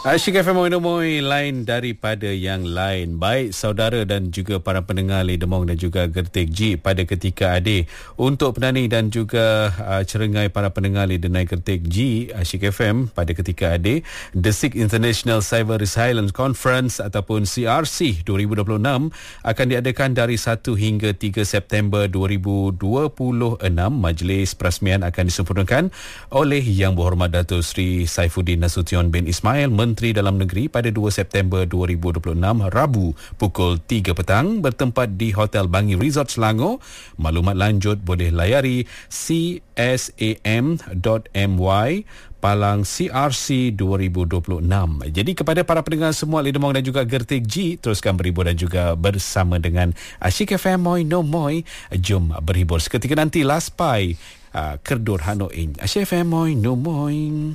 Asyik FM Moy lain daripada yang lain. Baik saudara dan juga para pendengar Ledemong dan juga Gertik G pada ketika adik. Untuk penani dan juga cerengai para pendengar Ledenai Gertik G Asyik FM pada ketika adik, The Sixth International Cyber Resilience Conference ataupun CRC 2026 akan diadakan dari 1 hingga 3 September 2026. Majlis perasmian akan disempurnakan oleh Yang Berhormat Datuk Seri Saifuddin Nasution bin Ismail, Menteri Dalam Negeri, pada 2 September 2026 Rabu pukul 3 petang bertempat di Hotel Bangi Resort Selangor. Maklumat lanjut boleh layari csam.my Palang CRC 2026. Jadi kepada para pendengar semua Ledemong dan juga Gertik G, teruskan berhibur dan juga bersama dengan Asyik FM Moy No Moy. Jom berhibur seketika nanti. Last Pai Kerdur Hanoin Asyik FM Moy No Moy.